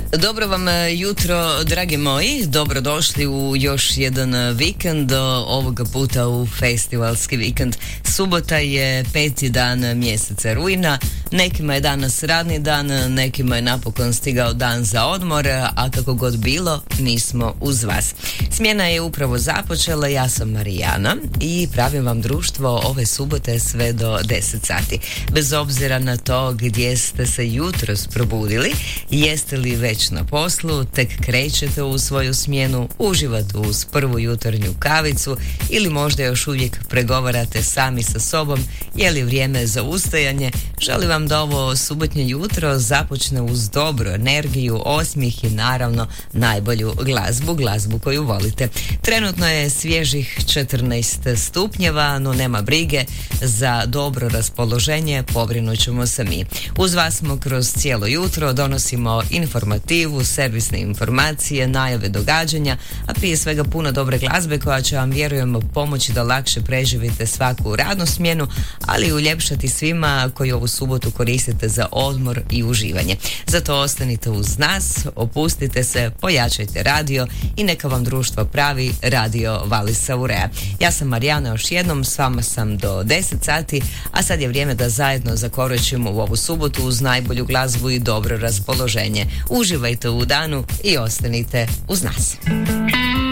Dobro vam jutro, dragi moji. Dobrodošli u još jedan vikend, ovoga puta u festivalski vikend. Subota je 5. dan mjeseca rujna. Nekima je danas radni dan, nekima je napokon stigao dan za odmor, a kako god bilo, mi smo uz vas. Smjena je upravo započela, ja sam Marijana i pravim vam društvo ove subote sve do 10 sati. Bez obzira na to gdje ste se jutros probudili, jeste li već na poslu, tek krećete u svoju smjenu, uživate uz prvu jutarnju kavicu ili možda još uvijek pregovarate sami sa sobom, je li vrijeme za ustajanje, želim vam da ovo subotnje jutro započne uz dobru energiju, osmijeh i naravno najbolju glazbu koju volite. Trenutno je svježih 14 stupnjeva, no nema brige, za dobro raspoloženje pobrinut ćemo se mi. Uz vas smo kroz cijelo jutro, donosimo informativu, servisne informacije, najave događanja, a prije svega puno dobre glazbe koja će vam, vjerujemo, pomoći da lakše preživite svaku radnu smjenu, ali i uljepšati svima koji ovu subotu koristite za odmor i uživanje. Zato ostanite uz nas, opustite se, pojačajte radio i neka vam društvo pravi Radio Valisa Urea. Ja sam Marijana, još jednom s vama sam do 10 sati, a sad je vrijeme da zajedno zakoračimo u ovu subotu uz najbolju glazbu i dobro raspoloženje. Uživajte u danu i ostanite uz nas.